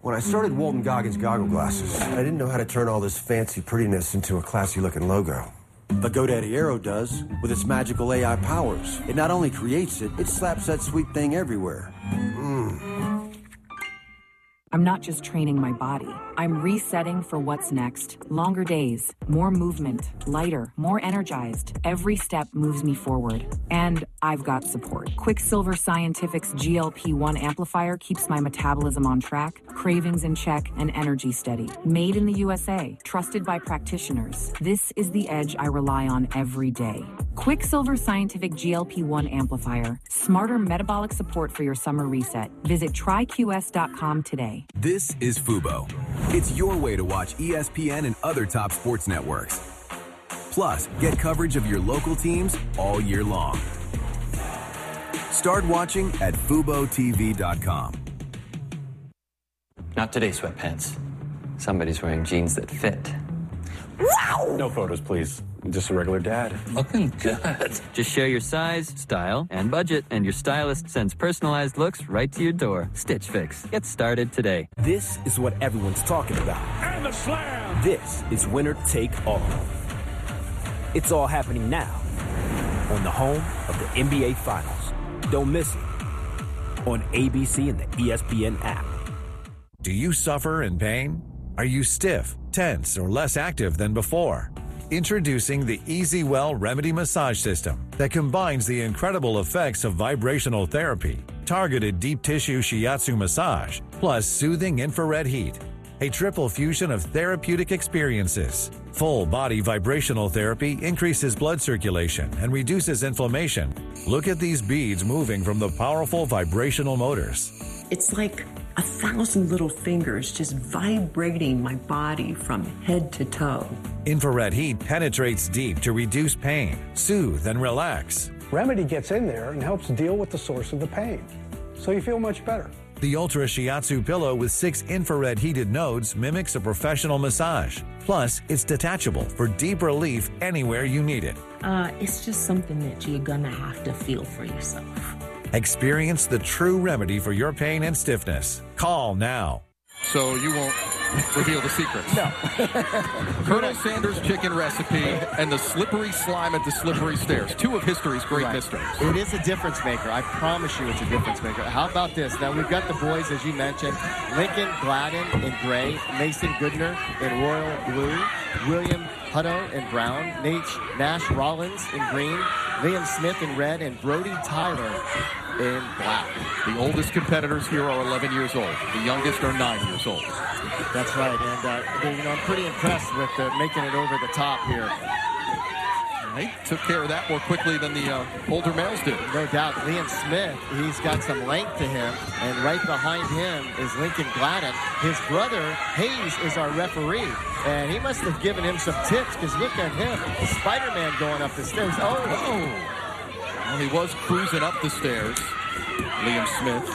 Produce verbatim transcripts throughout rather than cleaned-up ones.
When I started Walton Goggins Goggle Glasses, I didn't know how to turn all this fancy prettiness into a classy-looking logo. But GoDaddy Aero does, with its magical A I powers. It not only creates it, it slaps that sweet thing everywhere. Mmm. I'm not just training my body. I'm resetting for what's next. Longer days, more movement, lighter, more energized. Every step moves me forward. And I've got support. Quicksilver Scientific's G L P one amplifier keeps my metabolism on track, cravings in check, and energy steady. Made in the U S A, trusted by practitioners. This is the edge I rely on every day. Quicksilver Scientific G L P one amplifier. Smarter metabolic support for your summer reset. Visit try Q S dot com today. This is Fubo. It's your way to watch E S P N and other top sports networks. Plus, get coverage of your local teams all year long. Start watching at fubo T V dot com. Not today, sweatpants. Somebody's wearing jeans that fit. Wow! No photos, please. I'm just a regular dad. Looking good. Just share your size, style, and budget, and your stylist sends personalized looks right to your door. Stitch Fix. Get started today. This is what everyone's talking about. And the slam! This is Winner Take All. It's all happening now on the home of the N B A Finals. Don't miss it on A B C and the E S P N app. Do you suffer in pain? Are you stiff, tense, or less active than before? Introducing the EasyWell Remedy Massage System that combines the incredible effects of vibrational therapy, targeted deep tissue shiatsu massage, plus soothing infrared heat. A triple fusion of therapeutic experiences. Full body vibrational therapy increases blood circulation and reduces inflammation. Look at these beads moving from the powerful vibrational motors. It's like a thousand little fingers just vibrating my body from head to toe. Infrared heat penetrates deep to reduce pain, soothe, and relax. Remedy gets in there and helps deal with the source of the pain, so you feel much better. The Ultra Shiatsu pillow with six infrared heated nodes mimics a professional massage. Plus, it's detachable for deep relief anywhere you need it. Uh, it's just something that you're gonna have to feel for yourself. Experience the true remedy for your pain and stiffness. Call now. So you won't reveal the secrets? No. Colonel Sanders' chicken recipe and the slippery slime at the slippery stairs. Two of history's great right. mysteries. It is a difference maker. I promise you it's a difference maker. How about this? Now, we've got the boys, as you mentioned, Lincoln Gladden in gray, Mason Goodner in royal blue, William Hutto in brown, Nate Nash Rollins in green, Liam Smith in red, and Brody Tyler in black. The oldest competitors here are eleven years old. The youngest are nine years old. That's right, and uh, they, you know, I'm pretty impressed with uh, making it over the top here. They took care of that more quickly than the uh, older males did. No doubt. Liam Smith, he's got some length to him, and right behind him is Lincoln Gladden. His brother, Hayes, is our referee, and he must have given him some tips, because look at him, Spider-Man going up the stairs. Oh, oh. Well, he was cruising up the stairs, Liam Smith.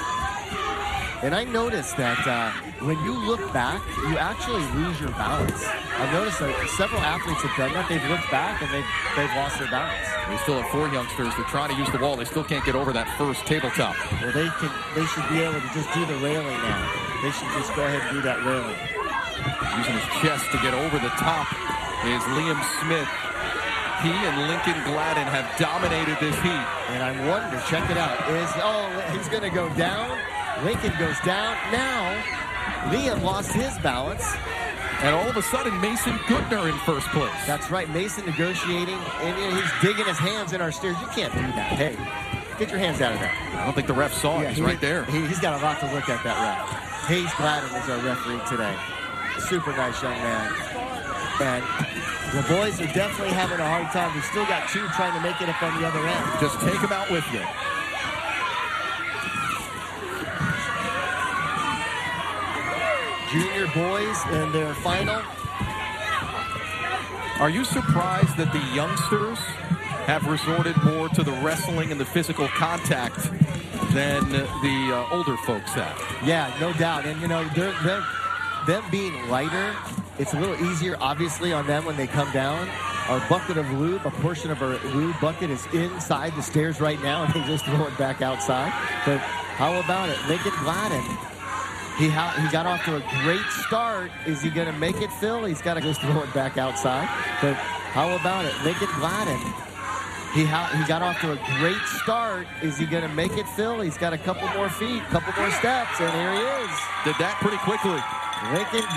And I noticed that uh, when you look back, you actually lose your balance. I've noticed that several athletes have done that. They've looked back and they've, they've lost their balance. We still have four youngsters. They're trying to use the wall. They still can't get over that first tabletop. Well, they can. They should be able to just do the railing now. They should just go ahead and do that railing. Using his chest to get over the top is Liam Smith. He and Lincoln Gladden have dominated this heat. And I wonder, check it out, is, oh, he's going to go down. Lincoln goes down. Now, Liam lost his balance. And all of a sudden, Mason Goodner in first place. That's right, Mason negotiating, and he's digging his hands in our stairs. You can't do that. Hey, get your hands out of there. I don't think the ref saw it. Yeah, he's he, right there. He, he's got a lot to look at, that ref. Hayes Gladden is our referee today. Super nice young man. And the boys are definitely having a hard time. We've still got two trying to make it up on the other end. Just take them out with you. Junior boys in their final. Are you surprised that the youngsters have resorted more to the wrestling and the physical contact than the uh, older folks have? Yeah, no doubt. And, you know, they're, they're, them being lighter, it's a little easier, obviously, on them when they come down. Our bucket of lube, a portion of our lube bucket is inside the stairs right now, and they just throw it back outside. But how about it? Lincoln Gladden He, ha- he got off to a great start. Is he going to make it, Phil? He's got to go throw it back outside. But how about it? Lincoln Gladden. He, ha- he got off to a great start. Is he going to make it, Phil? He's got a couple more feet, couple more steps, and here he is. Did that pretty quickly. Lincoln